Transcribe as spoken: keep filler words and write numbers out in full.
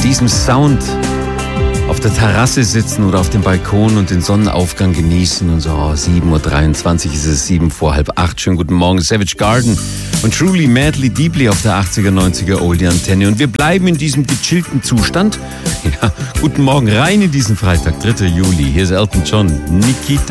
diesem Sound auf der Terrasse sitzen oder auf dem Balkon und den Sonnenaufgang genießen und so, oh, sieben Uhr dreiundzwanzig ist es, sieben vor halb acht. Schönen guten Morgen, Savage Garden und Truly Madly Deeply auf der achtziger, neunziger Oldie Antenne. Und wir bleiben in diesem gechillten Zustand. Ja, guten Morgen rein in diesen Freitag, dritter Juli. Hier ist Elton John, Nikita.